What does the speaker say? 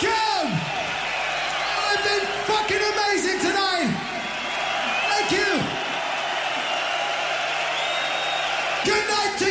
welcome! I've been fucking amazing tonight! Thank you! Good night to